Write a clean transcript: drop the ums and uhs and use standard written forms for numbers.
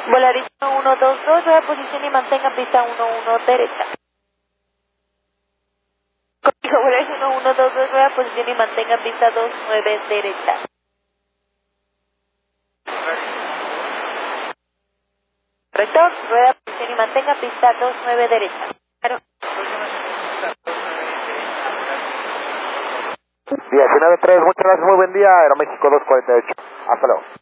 Volaris 1122, nueva posición y mantenga pista 11 derecha. Código Volaris 1122, nueva posición y mantenga pista 29 derecha. Correcto, nueva posición y mantenga pista 29 derecha. Claro. 19-3, muchas gracias, muy buen día, Aeroméxico 248. Hasta luego.